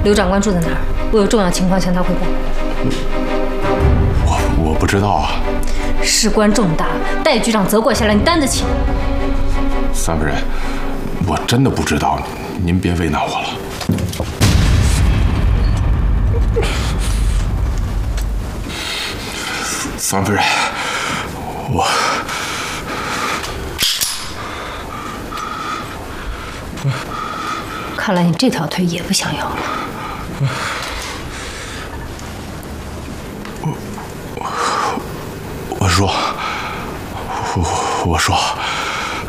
刘长官住在哪儿？我有重要情况向他汇报。 我不知道啊。 事关重大，戴局长责怪下来，你担得起吗？ 三夫人，我真的不知道，您别为难我了。三夫人， 看来你这条腿也不想要了。 我说。